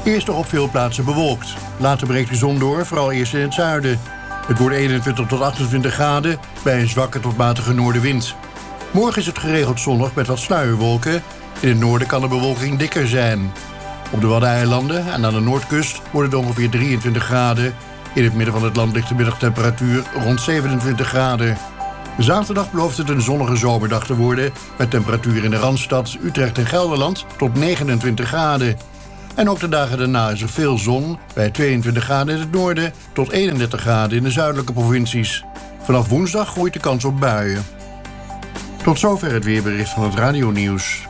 Eerst nog op veel plaatsen bewolkt. Later breekt de zon door, vooral eerst in het zuiden. Het wordt 21 tot 28 graden bij een zwakke tot matige noordenwind. Morgen is het geregeld zonnig met wat sluierwolken. In het noorden kan de bewolking dikker zijn. Op de Waddeneilanden en aan de noordkust wordt het ongeveer 23 graden. In het midden van het land ligt de middagtemperatuur rond 27 graden. Zaterdag belooft het een zonnige zomerdag te worden, met temperatuur in de Randstad, Utrecht en Gelderland tot 29 graden. En ook de dagen daarna is er veel zon, bij 22 graden in het noorden tot 31 graden in de zuidelijke provincies. Vanaf woensdag groeit de kans op buien. Tot zover het weerbericht van het Radio Nieuws.